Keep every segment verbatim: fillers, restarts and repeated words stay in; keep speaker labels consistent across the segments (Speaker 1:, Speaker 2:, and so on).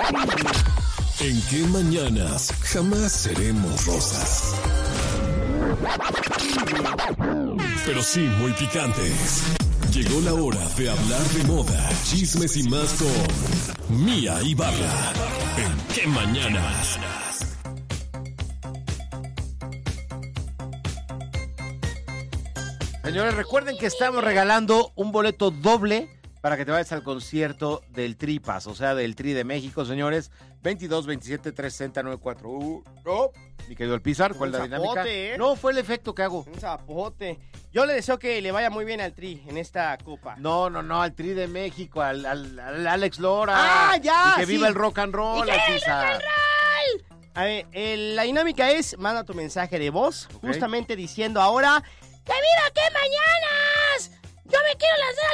Speaker 1: ¿En qué mañanas jamás seremos rosas? Pero sí muy picantes. Llegó la hora de hablar de moda, chismes y más con Mía Ibarra. ¿En qué mañanas?
Speaker 2: Señores, recuerden que estamos regalando un boleto doble para que te vayas al concierto del Tripas, o sea, del Tri de México, señores. veintidós, veintisiete, trescientos noventa y cuatro. Uh, no. Mi querido Alpizar, ¿cuál es la dinámica?
Speaker 3: Zapote, ¿eh?
Speaker 2: No, fue el efecto que hago.
Speaker 3: Un zapote. Yo le deseo que le vaya muy bien al Tri en esta copa.
Speaker 2: No, no, no, al Tri de México, al, al, al Alex Lora.
Speaker 3: ¡Ah, ya!
Speaker 2: Y que
Speaker 3: sí.
Speaker 2: viva el rock and roll,
Speaker 3: ¡Y que viva el
Speaker 2: Alpizar.
Speaker 3: rock and roll! A ver, eh, la dinámica es, manda tu mensaje de voz,
Speaker 2: Ok.
Speaker 3: justamente diciendo ahora, ¡que viva qué mañanas! ¡Yo me quiero lanzar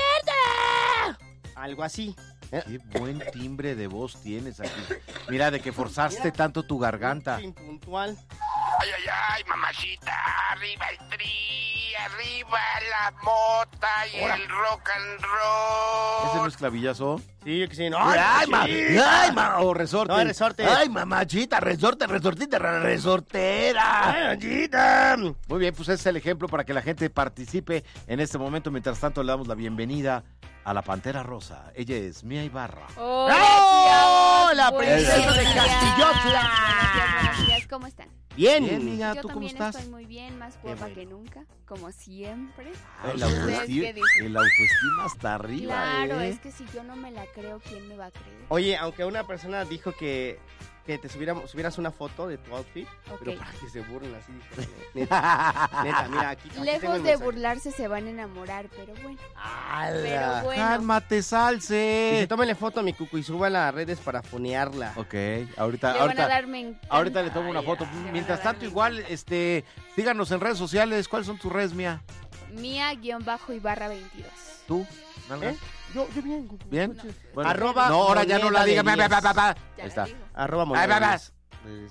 Speaker 3: al concierto! Algo así.
Speaker 2: Qué buen timbre de voz tienes aquí. Mira, de que forzaste
Speaker 3: Mira.
Speaker 2: tanto tu garganta.
Speaker 3: Impuntual.
Speaker 4: Ay, ay, ay, mamacita, arriba el Tri, arriba la mota y
Speaker 3: Ahora.
Speaker 4: el rock and roll.
Speaker 2: ¿Ese no es clavillazo?
Speaker 3: Sí, que sí. No,
Speaker 2: ¡Ay,
Speaker 3: sí.
Speaker 2: ma! ¡Ay, ma! O resorte.
Speaker 3: No, resorte.
Speaker 2: ¡Ay, mamachita! ¡Resorte, resortita, re- resortera!
Speaker 3: ¡Ay, Anchita!
Speaker 2: Muy bien, pues ese es el ejemplo para que la gente participe en este momento. Mientras tanto, le damos la bienvenida a la Pantera Rosa. Ella es Mía Ibarra.
Speaker 3: ¡Oh! La
Speaker 5: Buenos
Speaker 3: princesa de
Speaker 5: días.
Speaker 3: Castillotla.
Speaker 5: Buenos días, buenos días, ¿cómo están?
Speaker 3: Bien.
Speaker 2: Bien, niña,
Speaker 5: Yo
Speaker 2: ¿tú cómo
Speaker 5: también
Speaker 2: estás?
Speaker 5: estoy muy bien, más guapa
Speaker 3: bueno.
Speaker 5: que nunca, como siempre.
Speaker 2: Ah, el,
Speaker 5: ¿Ustedes
Speaker 2: autoestima,
Speaker 5: qué dicen?
Speaker 2: el autoestima hasta arriba,
Speaker 5: Claro,
Speaker 2: ¿eh?
Speaker 5: es que si yo no me la creo, ¿quién me va a creer?
Speaker 3: Oye, aunque una persona dijo que, que te subiéramos, subieras una foto de tu outfit,
Speaker 5: Ok.
Speaker 3: pero para que se burlen así, dije, neta, neta, mira, aquí, aquí tengo
Speaker 5: Lejos
Speaker 3: el
Speaker 5: de
Speaker 3: mensaje.
Speaker 5: burlarse se van a enamorar, pero bueno.
Speaker 3: ¡Hala!
Speaker 5: Pero bueno.
Speaker 2: ¡Cálmate,
Speaker 3: Dice,
Speaker 2: Salce!
Speaker 3: tómenle foto a mi cucu y súbala a redes para fonearla.
Speaker 2: Ok, ahorita,
Speaker 5: Le van a
Speaker 2: ahorita,
Speaker 5: dar me encanta.
Speaker 2: ahorita le tomo una
Speaker 5: Ay,
Speaker 2: foto.
Speaker 5: le van a
Speaker 2: Mientras
Speaker 5: dar
Speaker 2: tanto,
Speaker 5: me
Speaker 2: igual,
Speaker 5: encanta.
Speaker 2: este, síganos en redes sociales. ¿Cuáles son tus redes, Mía?
Speaker 5: Mía-Ibarra veintidós.
Speaker 2: ¿Tú? ¿Nalga?
Speaker 3: ¿Eh? Yo, yo bien, cucu.
Speaker 2: ¿Bien?
Speaker 5: No.
Speaker 2: Bueno.
Speaker 3: Arroba
Speaker 2: No, ahora ya no la
Speaker 3: moneda de
Speaker 2: diga. Va, va, va, va, va.
Speaker 5: Ya
Speaker 2: Ahí
Speaker 5: la
Speaker 2: está.
Speaker 5: digo.
Speaker 3: Arroba
Speaker 2: Ay,
Speaker 3: moneda.
Speaker 2: va, va.
Speaker 3: diez.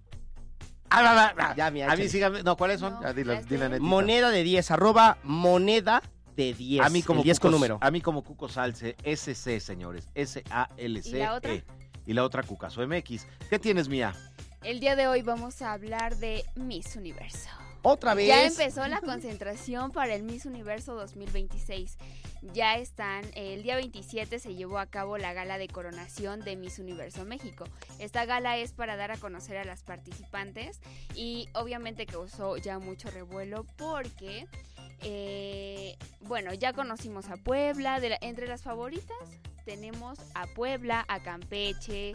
Speaker 2: Ah, va, va, va.
Speaker 3: Ya, mira,
Speaker 2: A mí
Speaker 3: échale.
Speaker 2: síganme. No, ¿cuáles son?
Speaker 5: No,
Speaker 2: Ya, dile,
Speaker 5: ya
Speaker 2: dile,
Speaker 5: sé.
Speaker 2: netita.
Speaker 3: Moneda de diez, arroba moneda de diez.
Speaker 2: A mí como
Speaker 3: el diez
Speaker 2: Cuco-
Speaker 3: con número.
Speaker 2: A mí como Cuco Salce, S C, señores. S A L C E.
Speaker 5: ¿Y la otra?
Speaker 2: Y la otra Cucaso M X. ¿Qué tienes, Mía?
Speaker 5: El día de hoy vamos a hablar de Miss Universo.
Speaker 3: Otra vez.
Speaker 5: Ya empezó la concentración para el Miss Universo dos mil veintiséis. Ya están, el día veintisiete se llevó a cabo la gala de coronación de Miss Universo México. Esta gala es para dar a conocer a las participantes y obviamente causó ya mucho revuelo porque, eh, bueno, ya conocimos a Puebla. De la- entre las favoritas tenemos a Puebla, a Campeche,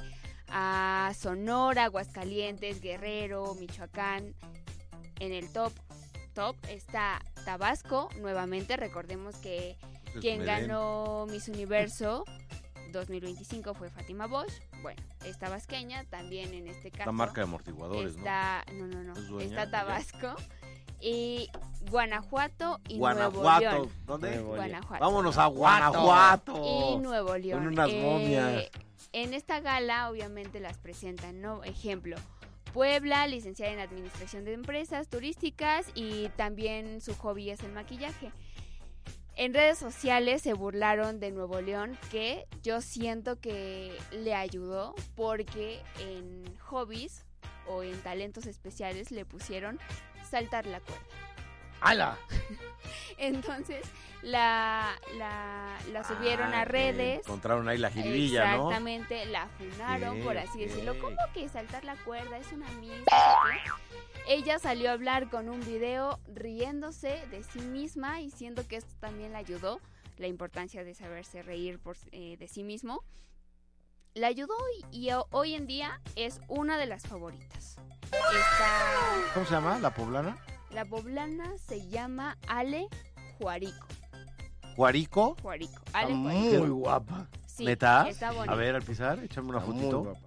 Speaker 5: a Sonora, Aguascalientes, Guerrero, Michoacán. En el top top está Tabasco, nuevamente recordemos que quien ganó Miss Universo dos mil veinticinco fue Fátima Bosch. Bueno, es tabasqueña, también en este caso
Speaker 2: La marca de amortiguadores,
Speaker 5: está, no, no, no,
Speaker 2: Es dueña,
Speaker 5: está
Speaker 2: ¿ya?
Speaker 5: Tabasco y Guanajuato y
Speaker 2: ¿no?
Speaker 5: Nuevo
Speaker 2: Guanajuato.
Speaker 5: León.
Speaker 2: ¿Dónde?
Speaker 3: Nuevo León.
Speaker 5: Guanajuato.
Speaker 2: Vámonos a Guanajuato.
Speaker 5: Y Nuevo León.
Speaker 2: Con unas momias.
Speaker 5: En esta gala, obviamente, las presentan, ¿no? Ejemplo, Puebla, licenciada en Administración de Empresas Turísticas y también su hobby es el maquillaje. En redes sociales se burlaron de Nuevo León, que yo siento que le ayudó porque en hobbies o en talentos especiales le pusieron saltar la cuerda.
Speaker 3: ¡Hala!
Speaker 5: Entonces la, la, la subieron
Speaker 2: Ah,
Speaker 5: a
Speaker 2: que
Speaker 5: redes.
Speaker 2: Encontraron ahí la jiribilla, ¿no?
Speaker 5: Exactamente, la funaron,
Speaker 2: Ok,
Speaker 5: por así decirlo.
Speaker 2: ok.
Speaker 5: ¿Cómo que saltar la cuerda? Es una misa. Ella salió a hablar con un video riéndose de sí misma y siento que esto también le ayudó. La importancia de saberse reír por, eh, de sí mismo. La ayudó y, y hoy en día es una de las favoritas. Está,
Speaker 2: ¿Cómo se llama? ¿La poblana?
Speaker 5: la poblana se llama Ale Juarico.
Speaker 2: ¿Juarico?
Speaker 5: Juarico.
Speaker 3: Está
Speaker 5: Ale
Speaker 3: muy
Speaker 5: Juarico.
Speaker 3: guapa.
Speaker 5: Sí,
Speaker 2: ¿Neta?
Speaker 5: está bonita.
Speaker 2: A ver, al pisar, échame una
Speaker 3: Está muy
Speaker 2: fotito.
Speaker 3: guapa.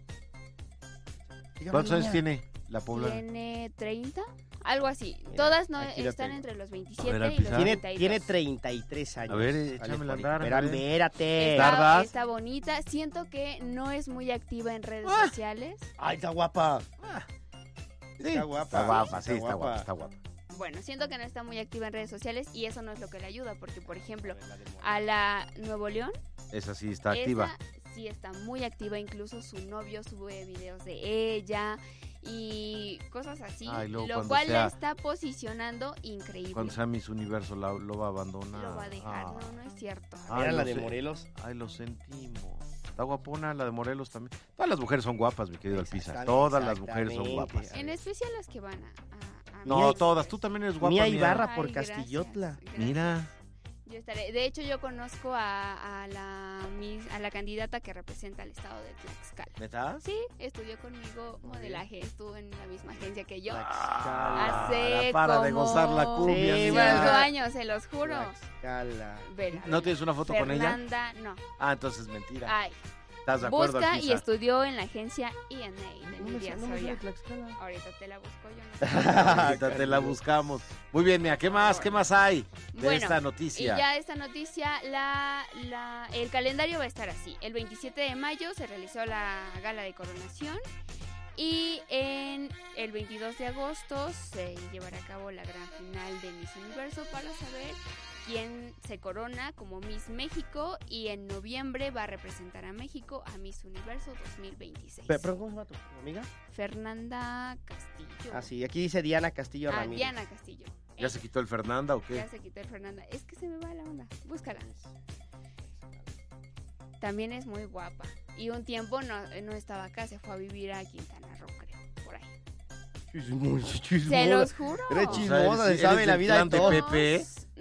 Speaker 3: Dígame,
Speaker 2: ¿Cuántos años
Speaker 3: niña.
Speaker 2: tiene la poblana?
Speaker 5: Tiene treinta, algo así.
Speaker 3: Mira,
Speaker 5: Todas no
Speaker 3: aquí la
Speaker 5: están
Speaker 3: tengo.
Speaker 5: entre los
Speaker 2: A
Speaker 5: veintisiete
Speaker 2: ver, al
Speaker 5: y los
Speaker 2: pisar.
Speaker 3: Tiene,
Speaker 5: treinta y dos.
Speaker 3: tiene treinta y tres años.
Speaker 2: A ver,
Speaker 3: Ale
Speaker 2: échamela a
Speaker 3: Juarico.
Speaker 2: andar,
Speaker 3: Espera,
Speaker 2: a ver.
Speaker 3: espérate.
Speaker 5: Está,
Speaker 2: ¿Tardas?
Speaker 5: está bonita. Siento que no es muy activa en redes
Speaker 2: Ah.
Speaker 5: sociales.
Speaker 3: Ay, está guapa.
Speaker 2: Sí,
Speaker 3: Está guapa.
Speaker 2: Está guapa, sí,
Speaker 3: Está
Speaker 2: está guapa,
Speaker 3: guapa.
Speaker 2: está guapa.
Speaker 5: Bueno, siento que no está muy activa en redes sociales y eso no es lo que le ayuda, porque por ejemplo, a la Nuevo León,
Speaker 2: Esa sí está
Speaker 5: esa
Speaker 2: activa.
Speaker 5: sí está muy activa, incluso su novio sube videos de ella y cosas así,
Speaker 2: Ay, luego
Speaker 5: lo
Speaker 2: cuando
Speaker 5: cual
Speaker 2: sea-
Speaker 5: la está posicionando increíble.
Speaker 2: Cuando sea Miss Universo la- lo va a abandonar.
Speaker 5: Lo va a dejar,
Speaker 2: Ah.
Speaker 5: no, no es cierto.
Speaker 2: Ay,
Speaker 6: Era la
Speaker 2: lo
Speaker 6: de
Speaker 2: sé.
Speaker 6: Morelos.
Speaker 2: Ay, lo sentimos. Está guapona la de Morelos también. Todas las mujeres son guapas, mi querido Alpiza.
Speaker 6: Exactamente,
Speaker 2: Todas las mujeres son
Speaker 6: exactamente.
Speaker 2: guapas.
Speaker 5: En especial las que van a... a- a
Speaker 2: No,
Speaker 5: Miss
Speaker 2: todas. Tú
Speaker 5: Universo.
Speaker 2: también eres guapa,
Speaker 6: Mía
Speaker 2: Mía.
Speaker 6: Ibarra por
Speaker 5: Ay, gracias,
Speaker 6: Castillotla.
Speaker 5: gracias.
Speaker 2: Mira.
Speaker 5: Yo estaré. De hecho, yo conozco a, a la Miss- a la candidata que representa al estado de Tlaxcala.
Speaker 2: ¿Neta?
Speaker 5: Sí, estudió conmigo modelaje, estuvo en la misma agencia que yo.
Speaker 2: Ah,
Speaker 5: Hace
Speaker 2: para de
Speaker 5: como
Speaker 2: gozar la cumbia,
Speaker 6: Sí,
Speaker 2: mía.
Speaker 6: bueno.
Speaker 5: cinco años, se los juro.
Speaker 6: Tlaxcala.
Speaker 5: Vela,
Speaker 2: ¿No
Speaker 5: vela.
Speaker 2: tienes una foto con ella?
Speaker 5: Fernanda, no.
Speaker 2: Ah, entonces es mentira.
Speaker 5: Ay,
Speaker 2: ¿Estás de acuerdo,
Speaker 5: busca y
Speaker 2: Alpiza?
Speaker 5: estudió en la agencia E and A de
Speaker 6: No me
Speaker 5: Nidia
Speaker 6: sé- no me sé de
Speaker 5: Soria.
Speaker 6: Tlaxcala.
Speaker 5: Ahorita te la busco yo. No.
Speaker 2: Ahorita te la buscamos. Muy bien, Mía. ¿Qué más? ¿Qué más hay de
Speaker 5: Bueno,
Speaker 2: esta
Speaker 5: Y
Speaker 2: noticia?
Speaker 5: ya esta noticia, la, la, el calendario va a estar así. El veintisiete de mayo se realizó la gala de coronación y en el veintidós de agosto se llevará a cabo la gran final de Miss Universo para saber quién se corona como Miss México y en noviembre va a representar a México a Miss Universo dos mil veintiséis.
Speaker 6: Pe- ¿Pero cómo se llama tu amiga?
Speaker 5: Fernanda Castillo.
Speaker 6: Ah, sí, aquí dice Diana Castillo
Speaker 5: Ah,
Speaker 6: Ramírez.
Speaker 5: Diana Castillo.
Speaker 2: ¿Ya se quitó el Fernanda o qué?
Speaker 5: Ya se quitó el Fernanda. Es que se me va la onda. Búscala. También es muy guapa. Y un tiempo no, no estaba acá, se fue a vivir a Quintana Roo, creo. Por ahí.
Speaker 6: Chismo- chismosa.
Speaker 5: Se los juro.
Speaker 6: Eres
Speaker 2: O sea,
Speaker 6: chismosa,
Speaker 2: eres-
Speaker 6: se sabe
Speaker 2: eres
Speaker 6: la
Speaker 2: del
Speaker 6: vida de
Speaker 2: clan de
Speaker 6: todos.
Speaker 2: Pepe.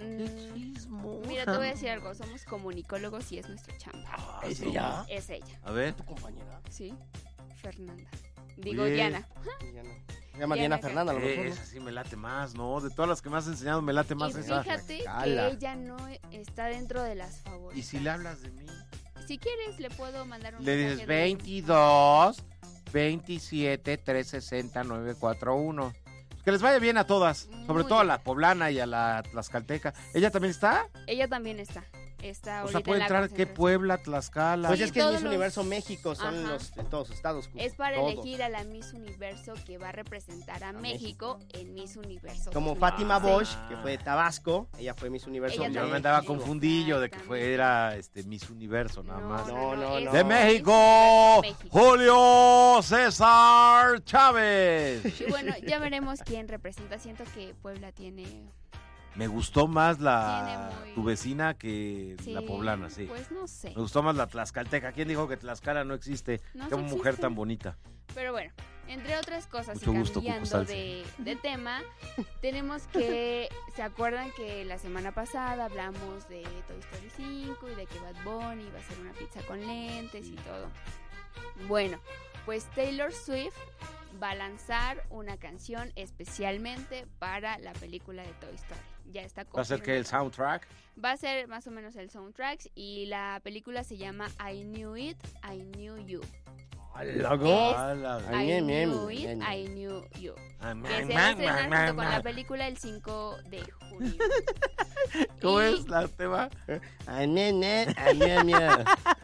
Speaker 5: Mm, Mira, te voy a decir algo. Somos comunicólogos y es nuestra chamba.
Speaker 6: ¿Es ella?
Speaker 5: Es ella.
Speaker 2: A ver.
Speaker 6: ¿Tu compañera?
Speaker 5: Sí. Fernanda. Digo,
Speaker 2: Oye.
Speaker 5: Diana.
Speaker 6: Diana. Se llama
Speaker 5: Diana
Speaker 6: Diana Fernanda, a lo mejor.
Speaker 2: Eh,
Speaker 6: ¿no?
Speaker 2: esa sí me late más, ¿no? De todas las que me has enseñado, me late más
Speaker 5: Y
Speaker 2: esa.
Speaker 5: fíjate
Speaker 6: Cala.
Speaker 5: que ella no está dentro de las favoritas.
Speaker 2: Y si le hablas de mí,
Speaker 5: Si quieres, le puedo mandar un
Speaker 2: le
Speaker 5: mensaje
Speaker 2: dices
Speaker 5: de-
Speaker 2: veintidós, veintisiete, trescientos sesenta, novecientos cuarenta y uno. Que les vaya bien a todas, sobre
Speaker 5: Muy
Speaker 2: todo a
Speaker 5: bien.
Speaker 2: la poblana y a la tlaxcalteca. ¿Ella también está?
Speaker 5: Ella también está. Está
Speaker 2: O
Speaker 5: ahorita
Speaker 2: sea, puede
Speaker 5: en la
Speaker 2: entrar qué
Speaker 5: concentración.
Speaker 2: Puebla, Tlaxcala.
Speaker 6: Pues
Speaker 5: Sí,
Speaker 6: es que es
Speaker 5: todos
Speaker 6: Miss
Speaker 5: los-
Speaker 6: Universo México, son
Speaker 5: Ajá.
Speaker 6: los de todos los estados.
Speaker 5: Es para
Speaker 6: todos.
Speaker 5: elegir a la Miss Universo que va a representar a,
Speaker 6: A
Speaker 5: México, en Miss Universo.
Speaker 6: Como
Speaker 5: dos mil
Speaker 6: Fátima
Speaker 5: veintiséis.
Speaker 6: Bosch, que fue de Tabasco, ella fue Miss Universo.
Speaker 5: Ella
Speaker 2: Yo
Speaker 5: también.
Speaker 2: me andaba
Speaker 5: México.
Speaker 2: confundillo de que fue,
Speaker 5: Exactamente.
Speaker 2: era este, Miss Universo nada más.
Speaker 6: No, no,
Speaker 5: es
Speaker 6: no.
Speaker 2: ¡De
Speaker 5: Miss
Speaker 2: México!
Speaker 5: Universo México.
Speaker 2: ¡Julio César Chávez!
Speaker 5: Y bueno, ya veremos quién representa. Siento que Puebla tiene...
Speaker 2: Me gustó más la
Speaker 5: Tiene muy-
Speaker 2: tu vecina que
Speaker 5: Sí,
Speaker 2: la poblana, sí.
Speaker 5: Pues no sé.
Speaker 2: Me gustó más la tlaxcalteca. ¿Quién dijo que Tlaxcala no existe?
Speaker 5: No
Speaker 2: Qué
Speaker 5: sí
Speaker 2: mujer
Speaker 5: existe.
Speaker 2: tan bonita.
Speaker 5: Pero bueno, entre otras cosas
Speaker 2: Mucho
Speaker 5: y
Speaker 2: gusto, Cuco
Speaker 5: cambiando
Speaker 2: Salsa.
Speaker 5: de, de tema, tenemos que, ¿se acuerdan que la semana pasada hablamos de Toy Story cinco y de que Bad Bunny iba a hacer una pizza con lentes y todo? Bueno, pues Taylor Swift va a lanzar una canción especialmente para la película de Toy Story. Ya está
Speaker 2: ¿Va a ser que el
Speaker 5: confirmado.
Speaker 2: soundtrack?
Speaker 5: Va a ser más o menos el soundtrack y la película se llama I Knew It, I Knew You.
Speaker 6: ¿Loco?
Speaker 5: Es-
Speaker 2: Ah, la-
Speaker 6: Ay,
Speaker 5: I
Speaker 6: bien, bien,
Speaker 5: Knew It,
Speaker 6: bien.
Speaker 5: I Knew You.
Speaker 2: Ah,
Speaker 5: Que
Speaker 2: ma,
Speaker 5: se
Speaker 2: ma,
Speaker 5: va a estrenar
Speaker 2: ma,
Speaker 5: junto con
Speaker 2: ma.
Speaker 5: la película el cinco de junio.
Speaker 2: ¿Cómo
Speaker 5: Y-
Speaker 2: es la tema?
Speaker 6: Ay, nene, ay, mía, mía.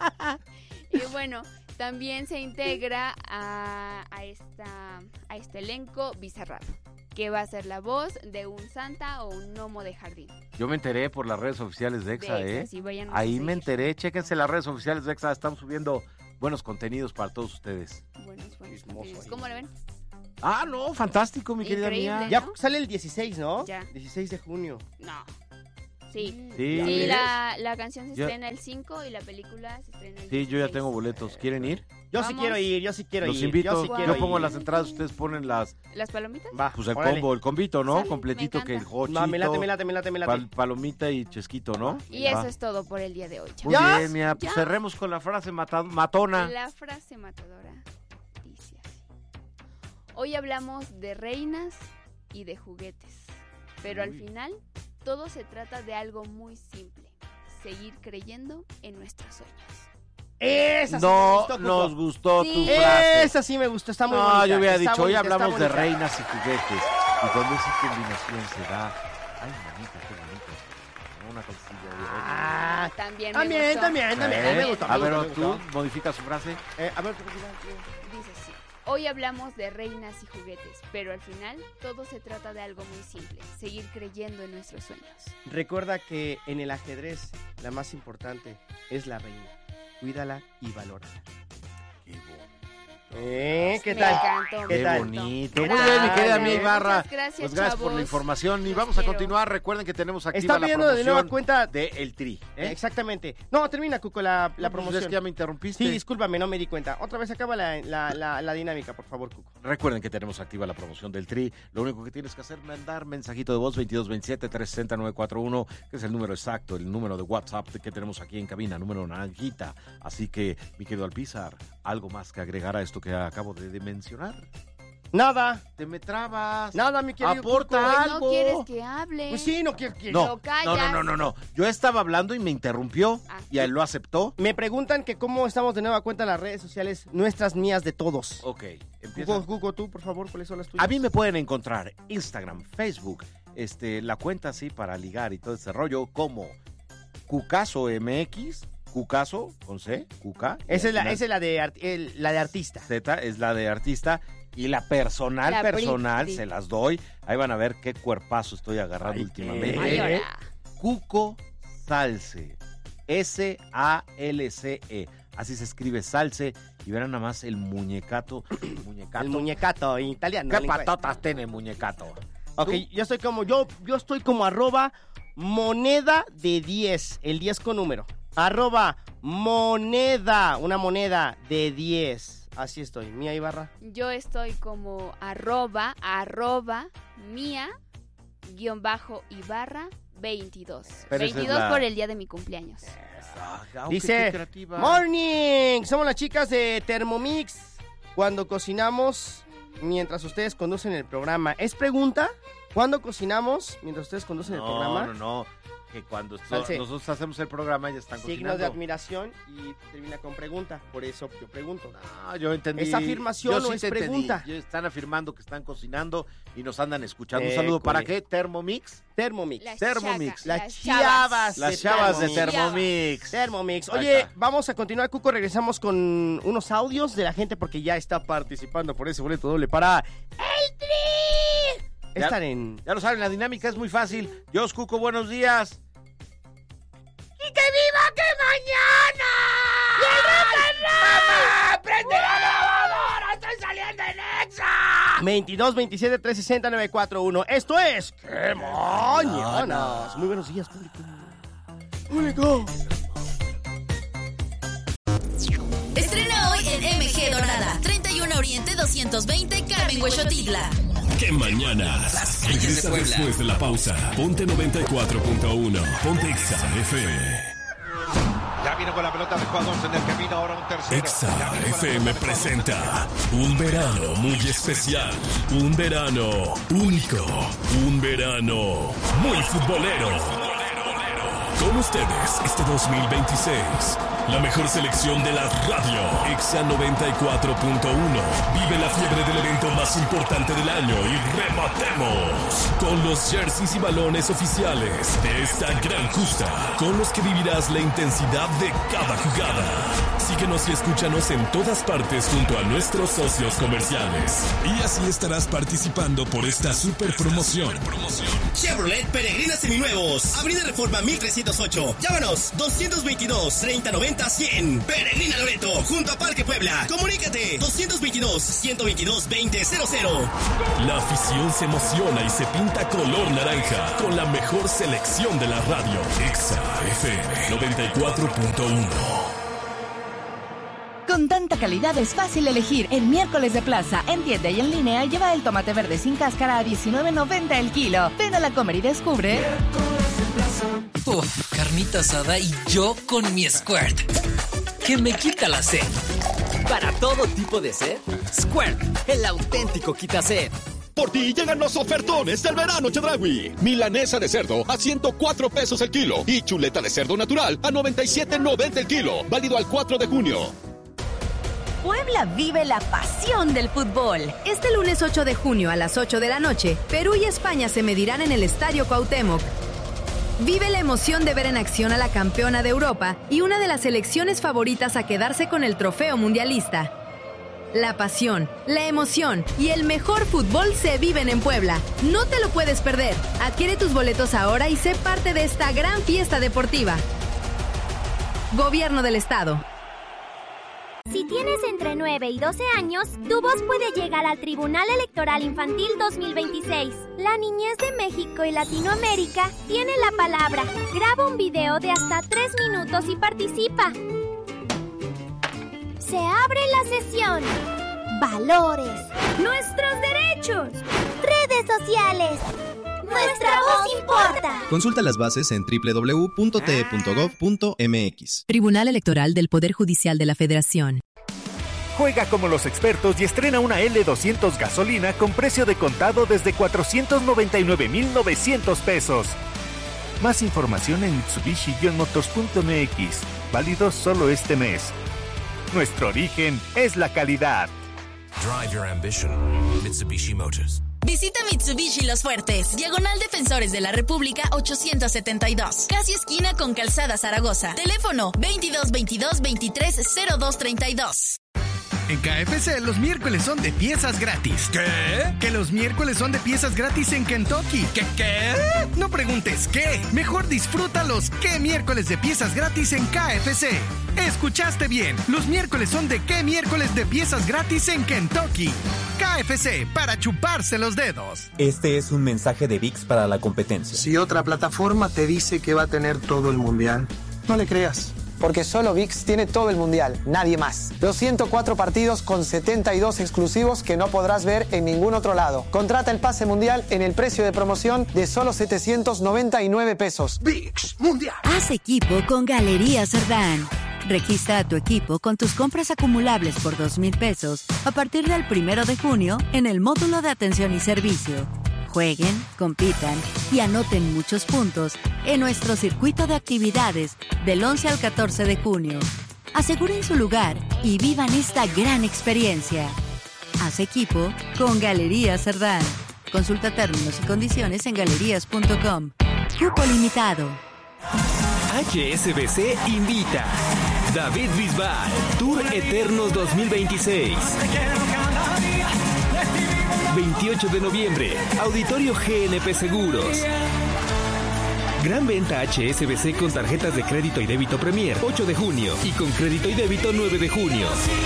Speaker 5: Y bueno, también se integra a, a, esta, a este elenco Bizarrap, que va a ser la voz de un santa o un gnomo de jardín.
Speaker 2: Yo me enteré por las redes oficiales de Exa,
Speaker 5: De
Speaker 2: ¿eh?
Speaker 5: Exa, sí, váyanos a
Speaker 2: Ahí
Speaker 5: seguir.
Speaker 2: me enteré. Chéquense las redes oficiales de Exa. Estamos subiendo buenos contenidos para todos ustedes.
Speaker 5: Buenos, buenos
Speaker 6: Chismoso
Speaker 5: contenidos.
Speaker 6: ahí.
Speaker 5: ¿Cómo le ven?
Speaker 2: Ah, no, fantástico, mi querida
Speaker 5: Increíble.
Speaker 2: mía.
Speaker 6: Ya
Speaker 5: ¿no?
Speaker 6: sale el dieciséis, ¿no?
Speaker 5: Ya.
Speaker 6: dieciséis de junio.
Speaker 5: No. Sí.
Speaker 2: Sí,
Speaker 6: ¿Ya
Speaker 5: Sí,
Speaker 6: ves?
Speaker 5: la, la canción se
Speaker 2: Ya-
Speaker 5: estrena el cinco y la película se estrena el
Speaker 2: Sí, yo ya
Speaker 5: dieciséis.
Speaker 2: tengo boletos. ¿Quieren ir?
Speaker 6: Yo sí
Speaker 5: Vamos.
Speaker 6: quiero ir, yo sí quiero
Speaker 2: Los
Speaker 6: ir.
Speaker 2: invito.
Speaker 6: Yo sí
Speaker 2: Yo,
Speaker 6: quiero
Speaker 2: pongo
Speaker 6: ir.
Speaker 2: las entradas, ustedes ponen las,
Speaker 5: ¿Las palomitas?
Speaker 6: Va,
Speaker 2: pues el
Speaker 6: órale.
Speaker 2: combo, el combito, ¿no?
Speaker 5: Sale,
Speaker 2: Completito
Speaker 5: me
Speaker 2: que el
Speaker 5: encanta.
Speaker 2: hochito,
Speaker 6: Va, me late, me late, me late, me late.
Speaker 2: pal- palomita y chesquito, ¿no?
Speaker 5: Y
Speaker 2: Va.
Speaker 5: eso es todo por el día de hoy. chavos.
Speaker 2: Muy
Speaker 6: ¿Ya?
Speaker 2: bien, mía. Pues
Speaker 5: ¿Ya?
Speaker 2: cerremos con la frase mata- matona.
Speaker 5: La frase matadora dice así. Hoy hablamos de reinas y de juguetes, pero al
Speaker 2: Uy.
Speaker 5: final todo se trata de algo muy simple. Seguir creyendo en nuestros sueños.
Speaker 6: Esa sí me
Speaker 2: No
Speaker 6: gustó, Cuco.
Speaker 2: nos gustó
Speaker 5: Sí.
Speaker 2: tu frase.
Speaker 6: Esa sí me gustó, está muy
Speaker 2: No,
Speaker 6: bonita.
Speaker 2: yo hubiera
Speaker 6: está
Speaker 2: dicho, hoy
Speaker 6: bonita,
Speaker 2: hablamos
Speaker 6: está
Speaker 2: de
Speaker 6: bonita.
Speaker 2: reinas y juguetes. Y cuando esa combinación se da. Ay, manita, qué bonito. Una cosilla de
Speaker 6: Ah,
Speaker 5: También me
Speaker 6: también,
Speaker 5: gustó.
Speaker 6: también, también.
Speaker 2: ¿Eh?
Speaker 6: Me gustó, me
Speaker 2: A ver,
Speaker 6: gustó, me
Speaker 2: tú
Speaker 6: gustó.
Speaker 2: modifica su frase.
Speaker 6: Eh, a ver, ¿tú qué opinas?
Speaker 5: Dice así. Hoy hablamos de reinas y juguetes, pero al final todo se trata de algo muy simple. Seguir creyendo en nuestros sueños.
Speaker 6: Recuerda que en el ajedrez la más importante es la reina. cuídala y valórala.
Speaker 2: Qué bonito.
Speaker 6: ¿Eh? ¿Qué
Speaker 5: Me
Speaker 6: tal?
Speaker 5: encantó,
Speaker 6: ¿Qué
Speaker 2: Qué
Speaker 6: tal?
Speaker 2: bonito. Muy
Speaker 5: Gracias.
Speaker 2: bien, mi querida Mía Ibarra.
Speaker 5: Muchas gracias,
Speaker 2: Pues gracias por la
Speaker 5: chavos.
Speaker 2: información. Y
Speaker 5: Los
Speaker 2: vamos a
Speaker 5: quiero.
Speaker 2: continuar. Recuerden que tenemos activa
Speaker 6: Está
Speaker 2: la
Speaker 6: viendo de nueva
Speaker 2: promoción
Speaker 6: cuenta.
Speaker 2: de El Tri. ¿eh?
Speaker 6: Exactamente. No, termina, Cuco, la, la
Speaker 2: No, pues,
Speaker 6: promoción.
Speaker 2: es que ya me interrumpiste.
Speaker 6: Sí, discúlpame, no me di cuenta. Otra vez acaba la, la, la, la dinámica, por favor, Cuco.
Speaker 2: Recuerden que tenemos activa la promoción del Tri. Lo único que tienes que hacer es mandar mensajito de voz veintidós veintisiete trescientos sesenta nueve cuarenta y uno, que es el número exacto, el número de WhatsApp que tenemos aquí en cabina, número naranjita. Así que, mi querido Alpizar, ¿algo más que agregar a esto que acabo de, de mencionar?
Speaker 6: Nada,
Speaker 2: Te me trabas.
Speaker 6: nada, mi querido
Speaker 2: Aporta
Speaker 6: Cuco.
Speaker 5: Pues
Speaker 2: algo.
Speaker 5: no quieres que hable.
Speaker 6: Pues sí, no quiero que...
Speaker 2: No,
Speaker 5: Lo callas.
Speaker 2: no, no, no, no, no. Yo estaba hablando y me interrumpió
Speaker 5: Ah.
Speaker 2: y él lo aceptó.
Speaker 6: Me preguntan que cómo estamos de nueva cuenta en las redes sociales, nuestras mías de todos.
Speaker 2: Ok, empieza.
Speaker 6: Cuco, Cuco, tú, por favor, ¿cuáles son las tuyas?
Speaker 2: A mí me pueden encontrar Instagram, Facebook, este, la cuenta así para ligar y todo ese rollo como Cucaso M X, Cucaso con C, Cuca.
Speaker 6: Esa es la,
Speaker 2: y al
Speaker 6: esa es la de, art- el- la de artista.
Speaker 2: Z es la de artista y la personal,
Speaker 5: La
Speaker 2: personal,
Speaker 5: Britney.
Speaker 2: se las doy. Ahí van a ver qué cuerpazo estoy agarrando
Speaker 6: Ay,
Speaker 2: últimamente.
Speaker 5: Ay,
Speaker 6: ¿Eh?
Speaker 5: ahora.
Speaker 2: Cuco Salce, S A L C E. Así se escribe Salce y verán nada más el muñecato. muñecato.
Speaker 6: El muñecato en italiano.
Speaker 2: ¿Qué
Speaker 6: en inglés.
Speaker 2: patotas tiene muñecato?
Speaker 6: Ok,
Speaker 2: ¿Tú?
Speaker 6: yo estoy como, yo, yo estoy como arroba moneda de diez, el diez con número. Arroba moneda, una moneda de diez. Así estoy, Mía Ibarra.
Speaker 5: Yo estoy como arroba, arroba, mía, guión bajo, Ibarra, veintidós.
Speaker 2: Pero esa es
Speaker 5: veintidós
Speaker 2: la-
Speaker 5: por el día de mi cumpleaños.
Speaker 2: Ah, qué
Speaker 6: Dice,
Speaker 2: creativa.
Speaker 6: morning, somos las chicas de Thermomix. Cuando cocinamos, mientras ustedes conducen el programa. ¿Es pregunta? ¿Cuándo cocinamos mientras ustedes conducen el
Speaker 2: No,
Speaker 6: programa?
Speaker 2: no, no. Que cuando esto-
Speaker 6: Salce.
Speaker 2: nosotros hacemos el programa ya están
Speaker 6: Signos
Speaker 2: cocinando.
Speaker 6: de admiración y termina con pregunta. Por eso yo pregunto.
Speaker 2: No, yo entendí.
Speaker 6: ¿Es afirmación
Speaker 2: Yo
Speaker 6: o
Speaker 2: sí
Speaker 6: es
Speaker 2: te entendí.
Speaker 6: pregunta?
Speaker 2: Yo- Están afirmando que están cocinando y nos andan escuchando. Un
Speaker 6: Eh,
Speaker 2: saludo para
Speaker 6: cole.
Speaker 2: qué? Thermomix.
Speaker 6: Thermomix.
Speaker 5: Las
Speaker 2: Thermomix.
Speaker 5: chagas,
Speaker 6: Las
Speaker 5: chavas.
Speaker 6: chavas.
Speaker 2: Las
Speaker 6: de
Speaker 2: chavas de
Speaker 6: Thermomix.
Speaker 2: Thermomix.
Speaker 6: Thermomix.
Speaker 2: Ahí
Speaker 6: Oye,
Speaker 2: está.
Speaker 6: vamos a continuar, Cuco. Regresamos con unos audios de la gente porque ya está participando por ese boleto doble para El Tri.
Speaker 2: Ya-
Speaker 6: Están en...
Speaker 2: Ya lo saben, la dinámica es muy fácil. Dios, Cuco, buenos días.
Speaker 3: ¡Y que viva que mañana! ¡Y el rock and roll! ¡Mamá, prende la lavadora! ¡Estoy saliendo en Exa!
Speaker 6: veintidós veintisiete trescientos sesenta nueve cuarenta y uno. Esto es... ¡Qué mañanas! Muy buenos días, público. ¡Público!
Speaker 7: Estrena hoy en M G Dorada, treinta y uno Oriente doscientos veinte, Carmen Huexotitla.
Speaker 1: ¿Qué mañanas? Regresa después de la pausa. Ponte noventa y cuatro punto uno. Ponte Exa F M.
Speaker 8: Ya viene con la pelota de jugadores en el camino, ahora un tercero.
Speaker 1: Exa
Speaker 8: Ya viene con la
Speaker 1: F
Speaker 8: pelota
Speaker 1: M
Speaker 8: de jugadores.
Speaker 1: presenta un verano muy especial, un verano único, un verano muy futbolero. Con ustedes este dos mil veintiséis, la mejor selección de la radio, Exa noventa y cuatro punto uno. Vive la fiebre del evento más importante del año y rematemos con los jerseys y balones oficiales de esta gran justa, con los que vivirás la intensidad de cada jugada. Síguenos y escúchanos en todas partes junto a nuestros socios comerciales. Y así estarás participando por esta super promoción.
Speaker 9: Chevrolet Peregrina Seminuevos. Avenida Reforma mil trescientos ocho. Llámanos doscientos veintidós, treinta noventa, cien. Peregrina Loreto, junto a Parque Puebla. Comunícate doscientos veintidós, ciento veintidós, veinte cero cero.
Speaker 1: La afición se emociona y se pinta color naranja con la mejor selección de la radio. Exa F M noventa y cuatro punto uno.
Speaker 10: Con tanta calidad es fácil elegir. El miércoles de plaza, en tienda y en línea, lleva el tomate verde sin cáscara a diecinueve noventa el kilo. Ven a la Comer y descubre.
Speaker 11: Uf, carnita asada y yo con mi Squirt, que me quita la sed.
Speaker 12: Para todo tipo de sed, Squirt, el auténtico quita sed.
Speaker 13: Por ti llegan los ofertones del verano Chedraui. Milanesa de cerdo a ciento cuatro pesos el kilo y chuleta de cerdo natural a noventa y siete noventa el kilo. Válido al cuatro de junio.
Speaker 10: Puebla vive la pasión del fútbol.
Speaker 14: Este lunes ocho de junio a las ocho de la noche, Perú y España se medirán en el Estadio Cuauhtémoc. Vive la emoción de ver en acción a la campeona de Europa y una de las selecciones favoritas a quedarse con el trofeo mundialista. La pasión, la emoción y el mejor fútbol se viven en Puebla. No te lo puedes perder. Adquiere tus boletos ahora y sé parte de esta gran fiesta deportiva. Gobierno del Estado.
Speaker 15: Si tienes entre nueve y doce años, tu voz puede llegar al Tribunal Electoral Infantil dos mil veintiséis. La niñez de México y Latinoamérica tiene la palabra. Graba un video de hasta tres minutos y participa. Se abre la sesión. Valores. Nuestros derechos. Redes sociales. Nuestra voz importa.
Speaker 16: Consulta las bases en doble u doble u doble u punto t e punto gov punto m x.
Speaker 14: Tribunal Electoral del Poder Judicial de la Federación.
Speaker 17: Juega como los expertos y estrena una L doscientos gasolina con precio de contado desde cuatrocientos noventa y nueve mil novecientos pesos. Más información en mitsubishi guion motors punto m x. Válido solo este mes. Nuestro origen es la calidad.
Speaker 1: Drive your ambition. Mitsubishi Motors.
Speaker 7: Visita Mitsubishi Los Fuertes, Diagonal Defensores de la República ochocientos setenta y dos, casi esquina con Calzada Zaragoza. Teléfono veintidós veintidós veintitrés cero dos treinta y dos.
Speaker 18: En K F C los miércoles son de piezas gratis.
Speaker 1: ¿Qué?
Speaker 18: Que los miércoles son de piezas gratis en Kentucky.
Speaker 1: ¿Qué qué?
Speaker 18: No preguntes qué. Mejor disfruta los qué miércoles de piezas gratis en K F C. Escuchaste bien. Los miércoles son de qué miércoles de piezas gratis en Kentucky. K F C, para chuparse los dedos.
Speaker 19: Este es un mensaje de V I X para la competencia.
Speaker 20: Si otra plataforma te dice que va a tener todo el mundial, no le creas. Porque solo V I X tiene todo el mundial, nadie más. Los ciento cuatro partidos con setenta y dos exclusivos que no podrás ver en ningún otro lado. Contrata el pase mundial en el precio de promoción de solo setecientos noventa y nueve pesos.
Speaker 18: V I X Mundial.
Speaker 14: Haz equipo con Galerías Cerdán. Registra a tu equipo con tus compras acumulables por dos mil pesos a partir del primero de junio en el módulo de atención y servicio. Jueguen, compitan y anoten muchos puntos en nuestro circuito de actividades del once al catorce de junio. Aseguren su lugar y vivan esta gran experiencia. Haz equipo con Galerías Cerdán. Consulta términos y condiciones en galerías punto com. Cupo limitado.
Speaker 21: H S B C invita. David Bisbal, Tour Eternos dos mil veintiséis. veintiocho de noviembre, Auditorio G N P Seguros. Gran venta H S B C con tarjetas de crédito y débito Premier, ocho de junio, y con crédito y débito nueve de junio.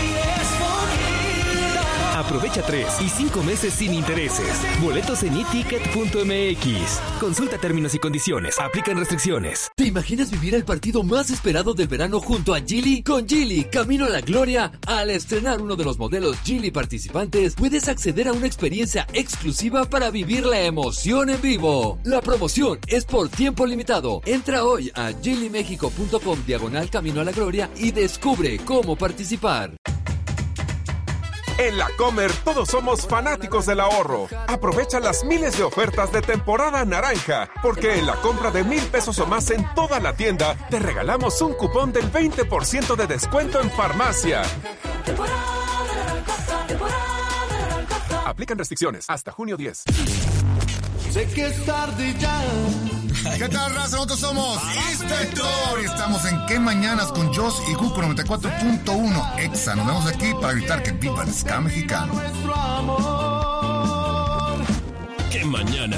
Speaker 21: Aprovecha tres y cinco meses sin intereses. Boletos en e ticket punto m x. Consulta términos y condiciones. Aplican restricciones.
Speaker 11: ¿Te imaginas vivir el partido más esperado del verano junto a Geely? Con Geely, camino a la gloria. Al estrenar uno de los modelos Geely participantes, puedes acceder a una experiencia exclusiva para vivir la emoción en vivo. La promoción es por tiempo limitado. Entra hoy a geely mexico punto com diagonal camino a la gloria y descubre cómo participar.
Speaker 22: En La Comer todos somos fanáticos del ahorro. Aprovecha las miles de ofertas de temporada naranja, porque en la compra de mil pesos o más en toda la tienda, te regalamos un cupón del veinte por ciento de descuento en farmacia. Aplican restricciones hasta junio diez.
Speaker 23: Sé que es tarde ya. ¿Qué tal, raza? Nosotros somos Inspector y estamos en ¿Qué Mañanas? Con Joss y Cuco noventa y cuatro punto uno Exa. Nos vemos aquí para gritar que viva el ska mexicano.
Speaker 1: ¿Qué mañana?